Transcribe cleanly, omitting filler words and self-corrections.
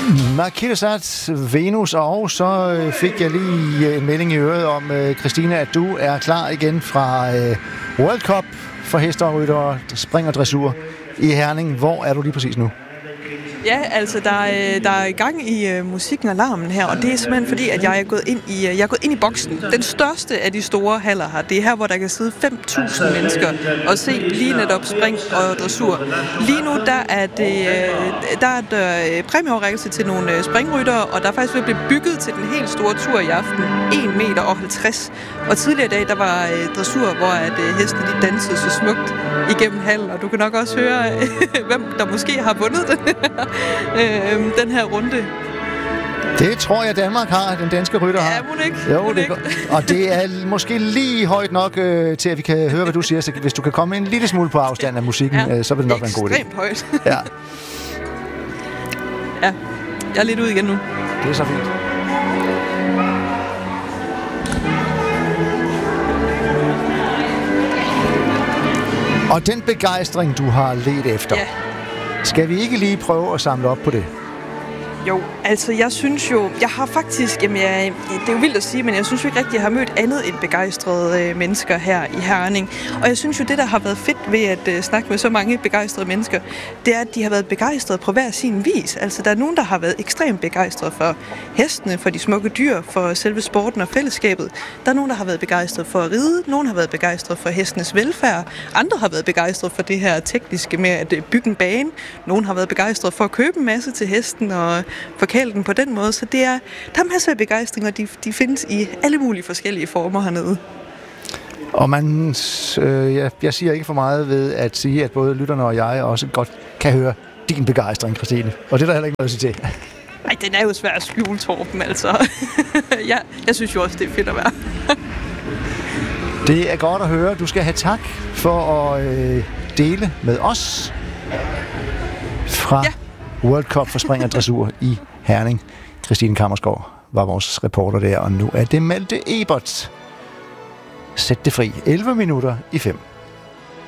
Markizat, Venus, og så fik jeg lige en melding i øret om, Christina, at du er klar igen fra World Cup for heste og ryttere, spring og dressur i Herning. Hvor er du lige præcis nu? Ja, altså der er i gang i musikken og larmen her, og det er simpelthen fordi, at jeg er gået ind i boksen. Den største af de store haller her. Det er her, hvor der kan sidde 5.000 mennesker og se lige netop spring og dressur. Lige nu der er der præmieoverrækkelse til nogle springryttere, og der er faktisk ved at blive bygget til den helt store tur i aften. 1,50 meter. Og tidligere i dag, der var dressur, hvor hestene de dansede så smukt igennem hallen, og du kan nok også høre, hvem der måske har vundet den her runde. Det tror jeg, Danmark har, den danske rytter har. Ja, må ikke. Jo, det ikke. Og det er måske lige højt nok til, at vi kan høre, hvad du siger. Så hvis du kan komme en lille smule på afstand af musikken, så vil det nok være en god idé. Ekstremt højt. Ja. Ja, jeg er lidt ud igen nu. Det er så fint. Og den begejstring, du har ledt efter, skal vi ikke lige prøve at samle op på det? Jo, altså jeg synes jo, jeg har faktisk, det er jo vildt at sige, men jeg synes jo ikke rigtig, at jeg har mødt andet end begejstrede mennesker her i Herning. Og jeg synes jo, det der har været fedt ved at snakke med så mange begejstrede mennesker, det er, at de har været begejstrede på hver sin vis. Altså der er nogen, der har været ekstremt begejstrede for hestene, for de smukke dyr, for selve sporten og fællesskabet. Der er nogen, der har været begejstrede for at ride, nogen har været begejstrede for hestenes velfærd, andre har været begejstrede for det her tekniske med at bygge en bane, nogen har været begejstrede for at købe en masse til hesten og forkæle den på den måde. Så der er masser af begejstring, og de findes i alle mulige forskellige former hernede. Og jeg siger ikke for meget ved at sige, at både lytterne og jeg også godt kan høre din begejstring, Christine. Og det er der heller ikke noget at sige til. Nej, den er jo svær at skjule, Torben, altså. Jeg synes jo også, det er fedt at være. Det er godt at høre. Du skal have tak for at dele med os fra World Cup for spring og dressur i Herning. Christine Kammersgaard var vores reporter der, og nu er det Malte Ebert. Sæt det fri. 11 minutter i 5.